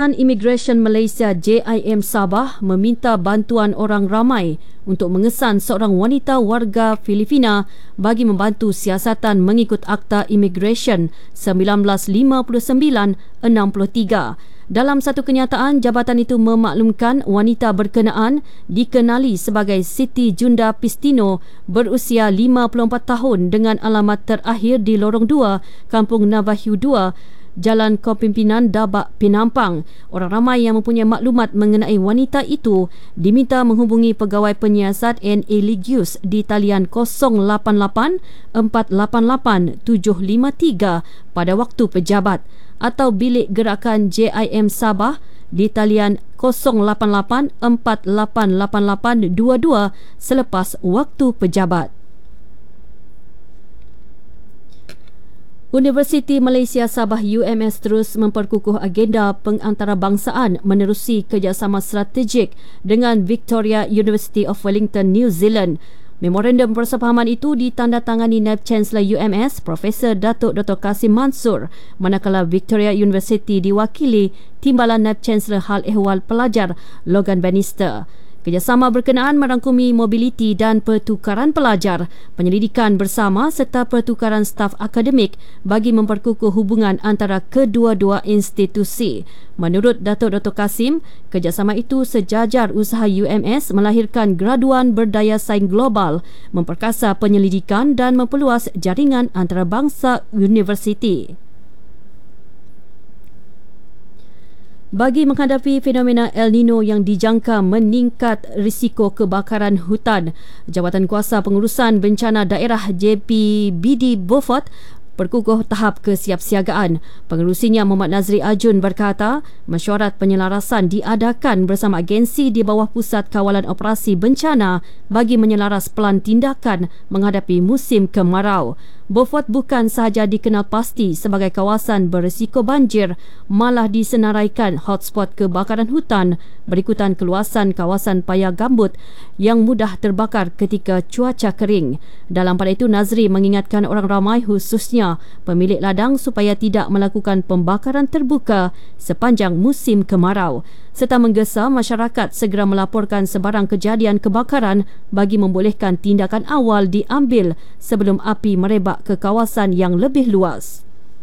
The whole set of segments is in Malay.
Jabatan Imigresen Malaysia JIM Sabah meminta bantuan orang ramai untuk mengesan seorang wanita warga Filipina bagi membantu siasatan mengikut Akta Imigresen 1959-63. Dalam satu kenyataan, jabatan itu memaklumkan wanita berkenaan dikenali sebagai Siti Junda Pistino berusia 54 tahun dengan alamat terakhir di Lorong 2, Kampung Navahiu 2, Jalan Kepimpinan Dabak, Penampang. Orang ramai yang mempunyai maklumat mengenai wanita itu diminta menghubungi Pegawai Penyiasat N.A. Ligius di talian 088 488 753 pada waktu pejabat atau Bilik Gerakan JIM Sabah di talian 088 4888 22 selepas waktu pejabat. Universiti Malaysia Sabah UMS terus memperkukuh agenda pengantarabangsaan menerusi kerjasama strategik dengan Victoria University of Wellington, New Zealand. Memorandum persefahaman itu ditandatangani Naib Chancellor UMS Profesor Datuk Dr. Kasim Mansur, manakala Victoria University diwakili Timbalan Naib Chancellor Hal Ehwal Pelajar Logan Bannister. Kerjasama berkenaan merangkumi mobiliti dan pertukaran pelajar, penyelidikan bersama serta pertukaran staf akademik bagi memperkukuh hubungan antara kedua-dua institusi. Menurut Datuk Dr. Kasim, kerjasama itu sejajar usaha UMS melahirkan graduan berdaya saing global, memperkasa penyelidikan dan memperluas jaringan antarabangsa universiti. Bagi menghadapi fenomena El Nino yang dijangka meningkat risiko kebakaran hutan, Jabatan Kuasa Pengurusan Bencana Daerah JPBD Beaufort perkukuh tahap kesiapsiagaan. Pengerusinya Muhammad Nazri Ajun berkata, mesyuarat penyelarasan diadakan bersama agensi di bawah Pusat Kawalan Operasi Bencana bagi menyelaras pelan tindakan menghadapi musim kemarau. Beaufort bukan sahaja dikenal pasti sebagai kawasan berisiko banjir, malah disenaraikan hotspot kebakaran hutan berikutan keluasan kawasan paya gambut yang mudah terbakar ketika cuaca kering. Dalam pada itu, Nazri mengingatkan orang ramai khususnya pemilik ladang supaya tidak melakukan pembakaran terbuka sepanjang musim kemarau, serta menggesa masyarakat segera melaporkan sebarang kejadian kebakaran bagi membolehkan tindakan awal diambil sebelum api merebak ke kawasan yang lebih luas.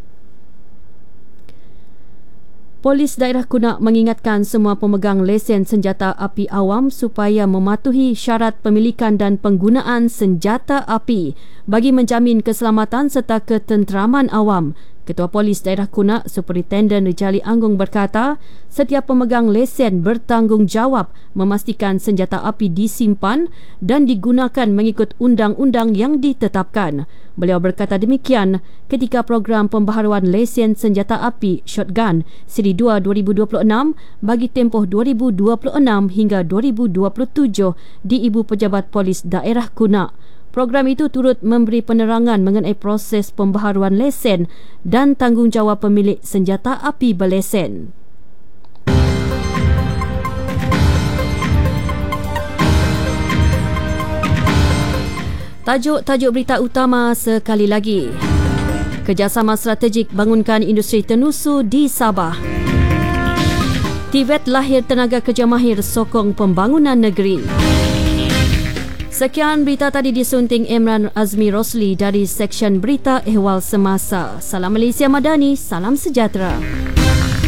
Polis Daerah Kunak mengingatkan semua pemegang lesen senjata api awam supaya mematuhi syarat pemilikan dan penggunaan senjata api bagi menjamin keselamatan serta ketenteraman awam. Ketua Polis Daerah Kunak, Superintenden Rijali Anggung berkata, setiap pemegang lesen bertanggungjawab memastikan senjata api disimpan dan digunakan mengikut undang-undang yang ditetapkan. Beliau berkata demikian ketika program pembaharuan lesen senjata api Shotgun Seri 2 2026 bagi tempoh 2026 hingga 2027 di Ibu Pejabat Polis Daerah Kunak. Program itu turut memberi penerangan mengenai proses pembaharuan lesen dan tanggungjawab pemilik senjata api berlesen. Tajuk berita utama sekali lagi. Kerjasama strategik bangunkan industri tenusu di Sabah. TVET lahir tenaga kerja mahir sokong pembangunan negeri. Sekian berita tadi disunting Imran Azmi Rosli dari Seksyen Berita Ehwal Semasa. Salam Malaysia Madani, salam sejahtera.